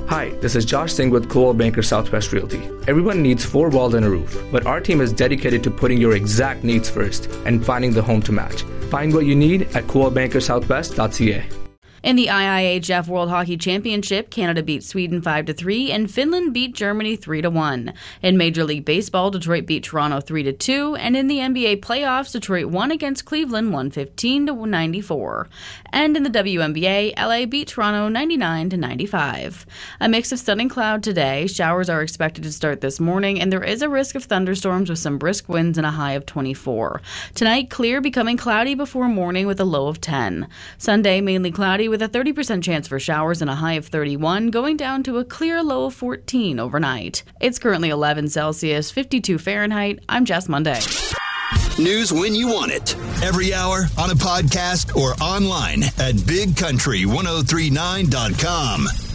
Hi, this is Josh Singh with Coldwell Banker Southwest Realty. Everyone needs 4 walls and a roof, but our team is dedicated to putting your exact needs first and finding the home to match. Find what you need at coldwellbankersouthwest.ca. In the IIHF World Hockey Championship, Canada beat Sweden 5-3 and Finland beat Germany 3-1. In Major League Baseball, Detroit beat Toronto 3-2, and in the NBA playoffs, Detroit won against Cleveland 115-94. And in the WNBA, LA beat Toronto 99-95. A mix of stunning cloud today. Showers are expected to start this morning, and there is a risk of thunderstorms with some brisk winds and a high of 24. Tonight, clear, becoming cloudy before morning with a low of 10. Sunday, mainly cloudy with a 30% chance for showers and a high of 31, going down to a clear low of 14 overnight. It's currently 11 Celsius, 52 Fahrenheit. I'm Jess Monday. News when you want it. Every hour on a podcast or online at bigcountry1039.com.